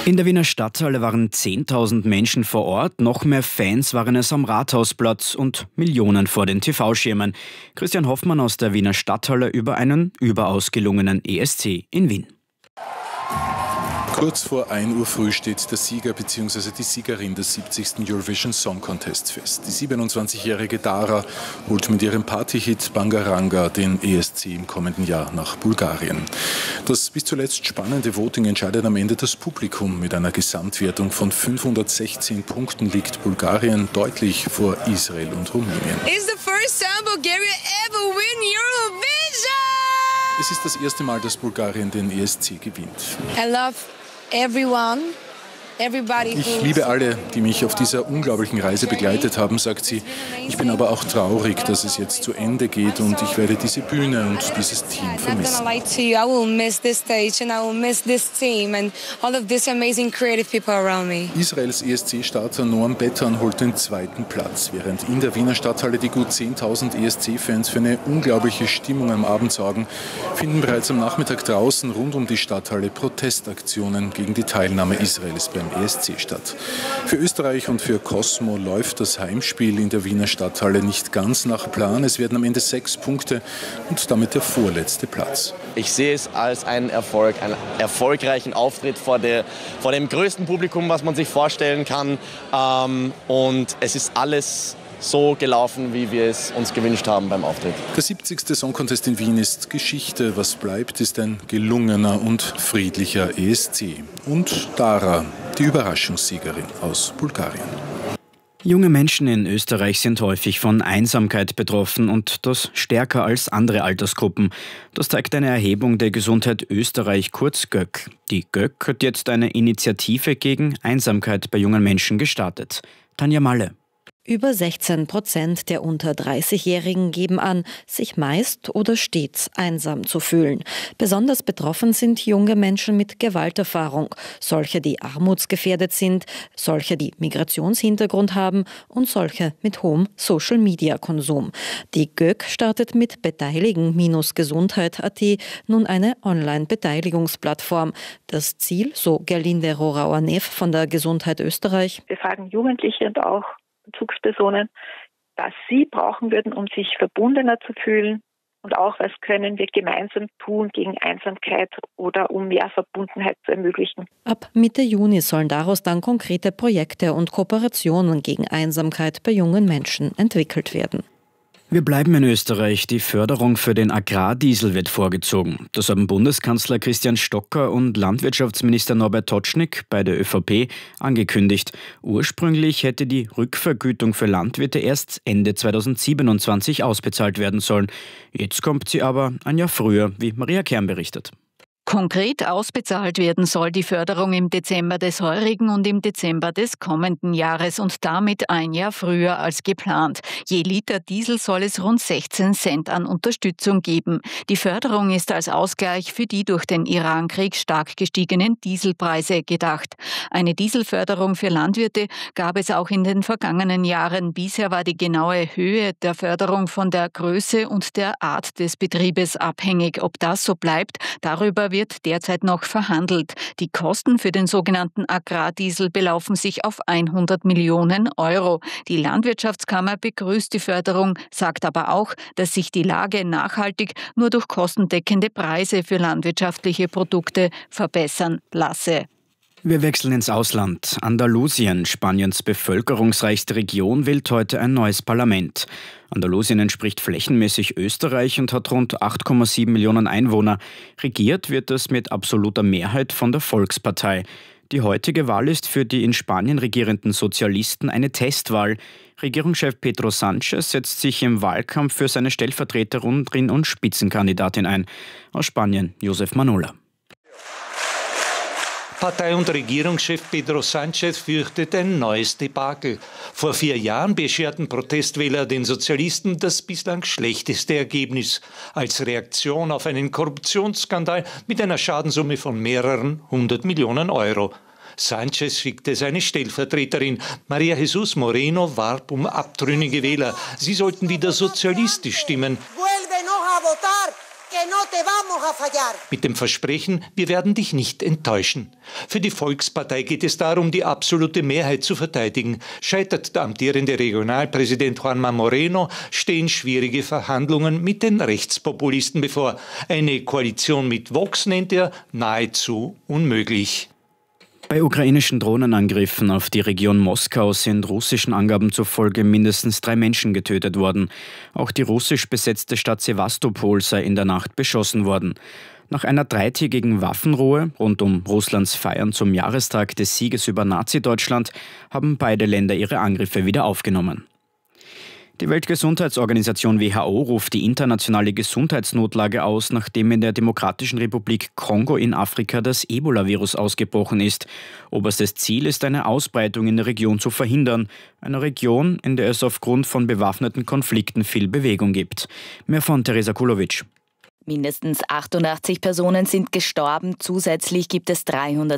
In der Wiener Stadthalle waren 10.000 Menschen vor Ort, noch mehr Fans waren es am Rathausplatz und Millionen vor den TV-Schirmen. Christian Hoffmann aus der Wiener Stadthalle über einen überaus gelungenen ESC in Wien. Kurz vor 1 Uhr früh steht der Sieger bzw. die Siegerin des 70. Eurovision Song Contest fest. Die 27-jährige Dara holt mit ihrem Partyhit Bangaranga den ESC im kommenden Jahr nach Bulgarien. Das bis zuletzt spannende Voting entscheidet am Ende das Publikum. Mit einer Gesamtwertung von 516 Punkten liegt Bulgarien deutlich vor Israel und Rumänien. It's the first time Bulgaria ever win Eurovision! Es ist das erste Mal, dass Bulgarien den ESC gewinnt. I love everyone. Ich liebe alle, die mich auf dieser unglaublichen Reise begleitet haben, sagt sie. Ich bin aber auch traurig, dass es jetzt zu Ende geht und ich werde diese Bühne und dieses Team vermissen. Israels ESC-Starter Noam Bettan holt den 2. Platz, während in der Wiener Stadthalle die gut 10.000 ESC-Fans für eine unglaubliche Stimmung am Abend sorgen, finden bereits am Nachmittag draußen rund um die Stadthalle Protestaktionen gegen die Teilnahme Israels beim ESC statt. Für Österreich und für Cosmo läuft das Heimspiel in der Wiener Stadthalle nicht ganz nach Plan. Es werden am Ende 6 Punkte und damit der vorletzte Platz. Ich sehe es als einen Erfolg, einen erfolgreichen Auftritt vor dem größten Publikum, was man sich vorstellen kann. Und es ist alles so gelaufen, wie wir es uns gewünscht haben beim Auftritt. Der 70. Song Contest in Wien ist Geschichte. Was bleibt, ist ein gelungener und friedlicher ESC. Und Dara, die Überraschungssiegerin aus Bulgarien. Junge Menschen in Österreich sind häufig von Einsamkeit betroffen und das stärker als andere Altersgruppen. Das zeigt eine Erhebung der Gesundheit Österreich, kurz GÖK. Die GÖK hat jetzt eine Initiative gegen Einsamkeit bei jungen Menschen gestartet. Tanja Malle. Über 16% der unter 30-Jährigen geben an, sich meist oder stets einsam zu fühlen. Besonders betroffen sind junge Menschen mit Gewalterfahrung, solche, die armutsgefährdet sind, solche, die Migrationshintergrund haben und solche mit hohem Social-Media-Konsum. Die GÖK startet mit beteiligen-gesundheit.at nun eine Online-Beteiligungsplattform. Das Ziel, so Gerlinde Rorauer-Neff von der Gesundheit Österreich: Wir fragen Jugendliche und auch Bezugspersonen, was sie brauchen würden, um sich verbundener zu fühlen, und auch, was können wir gemeinsam tun gegen Einsamkeit oder um mehr Verbundenheit zu ermöglichen. Ab Mitte Juni sollen daraus dann konkrete Projekte und Kooperationen gegen Einsamkeit bei jungen Menschen entwickelt werden. Wir bleiben in Österreich. Die Förderung für den Agrardiesel wird vorgezogen. Das haben Bundeskanzler Christian Stocker und Landwirtschaftsminister Norbert Totschnig bei der ÖVP angekündigt. Ursprünglich hätte die Rückvergütung für Landwirte erst Ende 2027 ausbezahlt werden sollen. Jetzt kommt sie aber ein Jahr früher, wie Maria Kern berichtet. Konkret ausbezahlt werden soll die Förderung im Dezember des heurigen und im Dezember des kommenden Jahres und damit ein Jahr früher als geplant. Je Liter Diesel soll es rund 16 Cent an Unterstützung geben. Die Förderung ist als Ausgleich für die durch den Irankrieg stark gestiegenen Dieselpreise gedacht. Eine Dieselförderung für Landwirte gab es auch in den vergangenen Jahren. Bisher war die genaue Höhe der Förderung von der Größe und der Art des Betriebes abhängig. Ob das so bleibt, darüber wird derzeit noch verhandelt. Die Kosten für den sogenannten Agrardiesel belaufen sich auf 100 Millionen Euro. Die Landwirtschaftskammer begrüßt die Förderung, sagt aber auch, dass sich die Lage nachhaltig nur durch kostendeckende Preise für landwirtschaftliche Produkte verbessern lasse. Wir wechseln ins Ausland. Andalusien, Spaniens bevölkerungsreichste Region, wählt heute ein neues Parlament. Andalusien entspricht flächenmäßig Österreich und hat rund 8,7 Millionen Einwohner. Regiert wird es mit absoluter Mehrheit von der Volkspartei. Die heutige Wahl ist für die in Spanien regierenden Sozialisten eine Testwahl. Regierungschef Pedro Sánchez setzt sich im Wahlkampf für seine Stellvertreterin und Spitzenkandidatin ein. Aus Spanien, Josef Manola. Partei- und Regierungschef Pedro Sánchez fürchtet ein neues Debakel. Vor 4 Jahren bescherten Protestwähler den Sozialisten das bislang schlechteste Ergebnis als Reaktion auf einen Korruptionsskandal mit einer Schadenssumme von mehreren 100 Millionen Euro. Sánchez schickte seine Stellvertreterin. María Jesús Moreno warb um abtrünnige Wähler. Sie sollten wieder sozialistisch stimmen. Mit dem Versprechen, wir werden dich nicht enttäuschen. Für die Volkspartei geht es darum, die absolute Mehrheit zu verteidigen. Scheitert der amtierende Regionalpräsident Juanma Moreno, stehen schwierige Verhandlungen mit den Rechtspopulisten bevor. Eine Koalition mit Vox nennt er nahezu unmöglich. Bei ukrainischen Drohnenangriffen auf die Region Moskau sind russischen Angaben zufolge mindestens 3 Menschen getötet worden. Auch die russisch besetzte Stadt Sewastopol sei in der Nacht beschossen worden. Nach einer 3-tägigen Waffenruhe rund um Russlands Feiern zum Jahrestag des Sieges über Nazi-Deutschland haben beide Länder ihre Angriffe wieder aufgenommen. Die Weltgesundheitsorganisation WHO ruft die internationale Gesundheitsnotlage aus, nachdem in der Demokratischen Republik Kongo in Afrika das Ebola-Virus ausgebrochen ist. Oberstes Ziel ist, eine Ausbreitung in der Region zu verhindern. Einer Region, in der es aufgrund von bewaffneten Konflikten viel Bewegung gibt. Mehr von Teresa Kulovic. Mindestens 88 Personen sind gestorben. Zusätzlich gibt es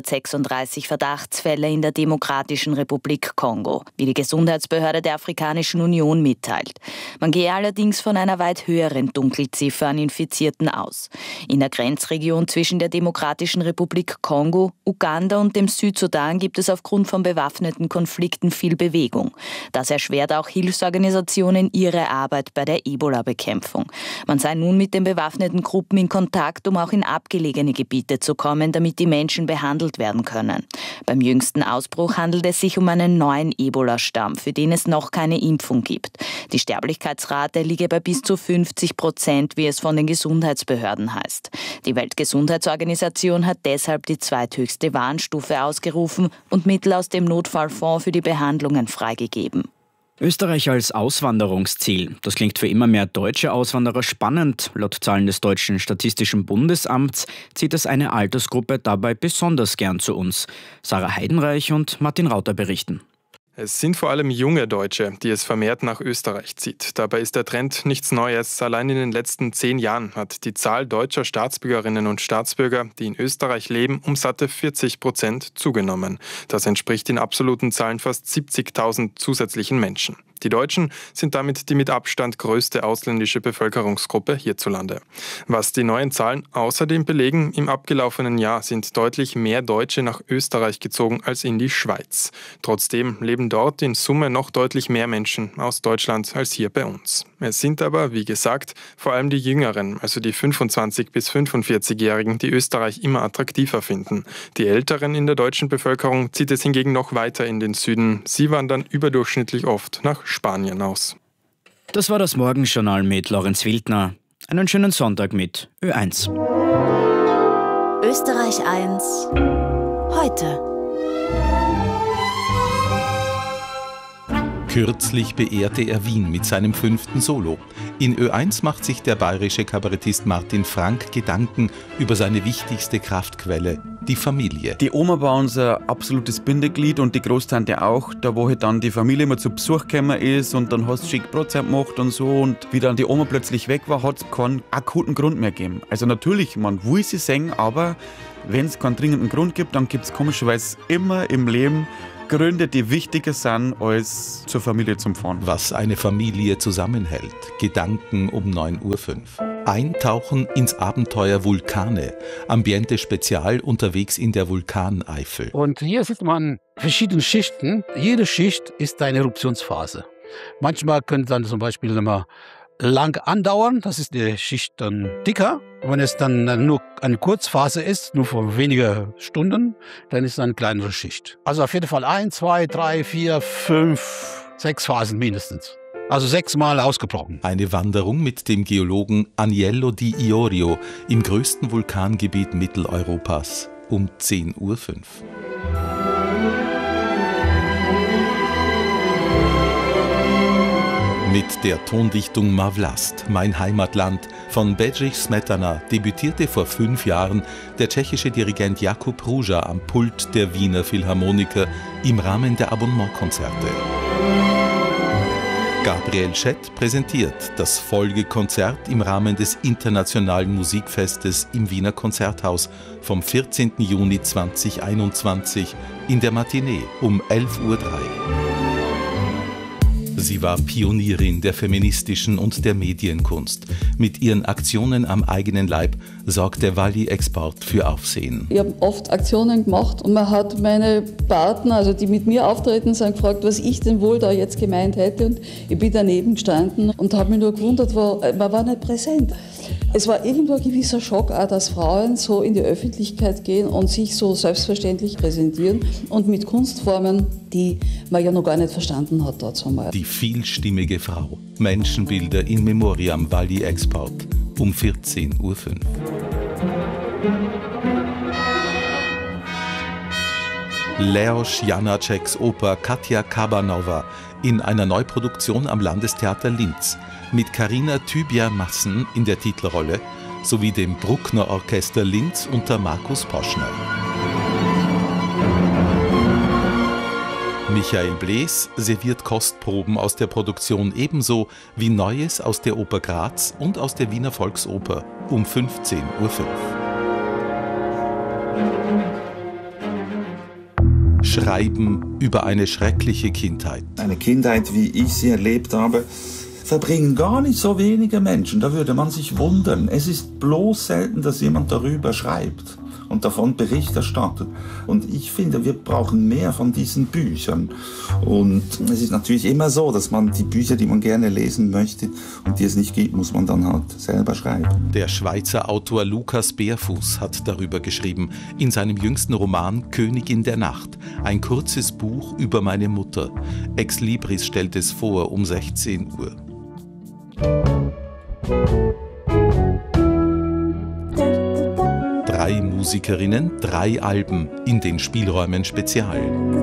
336 Verdachtsfälle in der Demokratischen Republik Kongo, wie die Gesundheitsbehörde der Afrikanischen Union mitteilt. Man gehe allerdings von einer weit höheren Dunkelziffer an Infizierten aus. In der Grenzregion zwischen der Demokratischen Republik Kongo, Uganda und dem Südsudan gibt es aufgrund von bewaffneten Konflikten viel Bewegung. Das erschwert auch Hilfsorganisationen ihre Arbeit bei der Ebola-Bekämpfung. Man sei nun mit den bewaffneten Gruppen in Kontakt, um auch in abgelegene Gebiete zu kommen, damit die Menschen behandelt werden können. Beim jüngsten Ausbruch handelt es sich um einen neuen Ebola-Stamm, für den es noch keine Impfung gibt. Die Sterblichkeitsrate liege bei bis zu 50%, wie es von den Gesundheitsbehörden heißt. Die Weltgesundheitsorganisation hat deshalb die zweithöchste Warnstufe ausgerufen und Mittel aus dem Notfallfonds für die Behandlungen freigegeben. Österreich als Auswanderungsziel. Das klingt für immer mehr deutsche Auswanderer spannend. Laut Zahlen des Deutschen Statistischen Bundesamts zieht es eine Altersgruppe dabei besonders gern zu uns. Sarah Heidenreich und Martin Rauter berichten. Es sind vor allem junge Deutsche, die es vermehrt nach Österreich zieht. Dabei ist der Trend nichts Neues. Allein in den letzten 10 Jahren hat die Zahl deutscher Staatsbürgerinnen und Staatsbürger, die in Österreich leben, um satte 40% zugenommen. Das entspricht in absoluten Zahlen fast 70.000 zusätzlichen Menschen. Die Deutschen sind damit die mit Abstand größte ausländische Bevölkerungsgruppe hierzulande. Was die neuen Zahlen außerdem belegen, im abgelaufenen Jahr sind deutlich mehr Deutsche nach Österreich gezogen als in die Schweiz. Trotzdem leben dort in Summe noch deutlich mehr Menschen aus Deutschland als hier bei uns. Es sind aber, wie gesagt, vor allem die Jüngeren, also die 25- bis 45-Jährigen, die Österreich immer attraktiver finden. Die Älteren in der deutschen Bevölkerung zieht es hingegen noch weiter in den Süden. Sie wandern überdurchschnittlich oft nach Spanien aus. Das war das Morgenjournal mit Lorenz Wildner. Einen schönen Sonntag mit Ö1. Österreich 1 heute. Kürzlich beehrte er Wien mit seinem 5. Solo. In Ö1 macht sich der bayerische Kabarettist Martin Frank Gedanken über seine wichtigste Kraftquelle, die Familie. Die Oma war unser absolutes Bindeglied und die Großtante auch. Da wo halt dann die Familie immer zu Besuch gekommen ist und dann hast du schick Brotzeit gemacht und so. Und wie dann die Oma plötzlich weg war, hat es keinen akuten Grund mehr gegeben. Also natürlich, man will sie singen, aber wenn es keinen dringenden Grund gibt, dann gibt es komischerweise immer im Leben Gründe, die wichtiger sind, als zur Familie zum Fahren. Was eine Familie zusammenhält. Gedanken um 9:05 Uhr. Eintauchen ins Abenteuer Vulkane. Ambiente Spezial unterwegs in der Vulkaneifel. Und hier sieht man verschiedene Schichten. Jede Schicht ist eine Eruptionsphase. Manchmal können dann zum Beispiel immer lang andauern, das ist die Schicht dann dicker. Wenn es dann nur eine Kurzphase ist, nur für wenige Stunden, dann ist es eine kleinere Schicht. Also auf jeden Fall 1, 2, 3, 4, 5, 6 Phasen mindestens. Also 6 Mal ausgebrochen. Eine Wanderung mit dem Geologen Agnello Di Iorio im größten Vulkangebiet Mitteleuropas um 10:05 Uhr. Mit der Tondichtung Ma Vlast, mein Heimatland, von Bedřich Smetana debütierte vor 5 Jahren der tschechische Dirigent Jakub Ruža am Pult der Wiener Philharmoniker im Rahmen der Abonnementkonzerte. Gabriel Schett präsentiert das Folgekonzert im Rahmen des Internationalen Musikfestes im Wiener Konzerthaus vom 14. Juni 2021 in der Matinee um 11:03 Uhr. Sie war Pionierin der feministischen und der Medienkunst. Mit ihren Aktionen am eigenen Leib sorgte Wally Export für Aufsehen. Ich habe oft Aktionen gemacht und man hat meine Partner, also die mit mir auftreten, sind gefragt, was ich denn wohl da jetzt gemeint hätte. Und ich bin daneben gestanden und habe mich nur gewundert, man war nicht präsent. Es war irgendwo ein gewisser Schock auch, dass Frauen so in die Öffentlichkeit gehen und sich so selbstverständlich präsentieren und mit Kunstformen, die man ja noch gar nicht verstanden hat dazu mal. Die vielstimmige Frau. Menschenbilder in Memoriam Wally Export um 14:05 Uhr. Leos Janáčeks Oper Katja Kabanova in einer Neuproduktion am Landestheater Linz mit Carina Thybier-Massen in der Titelrolle sowie dem Bruckner Orchester Linz unter Markus Poschner. Michael Blees serviert Kostproben aus der Produktion ebenso wie Neues aus der Oper Graz und aus der Wiener Volksoper um 15:05 Uhr. Schreiben über eine schreckliche Kindheit. Eine Kindheit, wie ich sie erlebt habe, verbringen gar nicht so wenige Menschen. Da würde man sich wundern. Es ist bloß selten, dass jemand darüber schreibt und davon Bericht erstattet. Und ich finde, wir brauchen mehr von diesen Büchern. Und es ist natürlich immer so, dass man die Bücher, die man gerne lesen möchte und die es nicht gibt, muss man dann halt selber schreiben. Der Schweizer Autor Lukas Beerfuß hat darüber geschrieben, in seinem jüngsten Roman Königin der Nacht, ein kurzes Buch über meine Mutter. Ex Libris stellt es vor um 16 Uhr. Drei Musikerinnen, 3 Alben in den Spielräumen Spezial.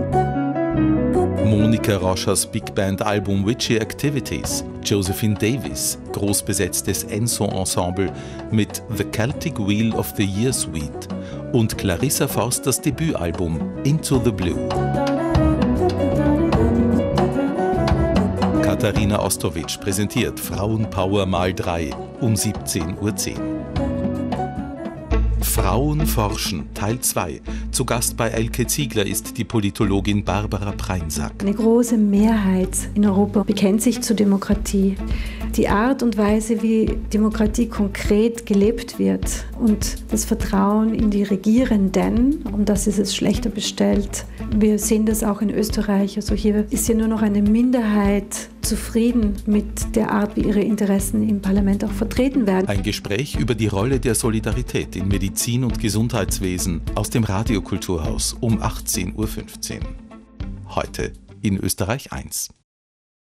Monika Roschers Big Band Album Witchy Activities, Josephine Davis, großbesetztes Ensemble mit The Celtic Wheel of the Year Suite und Clarissa Forsters Debütalbum Into the Blue. Katharina Ostowitsch präsentiert Frauenpower mal 3 um 17:10 Uhr. Frauen forschen, Teil 2. Zu Gast bei Elke Ziegler ist die Politologin Barbara Preinsack. Eine große Mehrheit in Europa bekennt sich zur Demokratie. Die Art und Weise, wie Demokratie konkret gelebt wird und das Vertrauen in die Regierenden, um das ist es schlechter bestellt. Wir sehen das auch in Österreich. Also hier ist ja nur noch eine Minderheit zufrieden mit der Art, wie ihre Interessen im Parlament auch vertreten werden. Ein Gespräch über die Rolle der Solidarität in Medizin und Gesundheitswesen aus dem Radiokulturhaus um 18:15 Uhr. Heute in Österreich 1.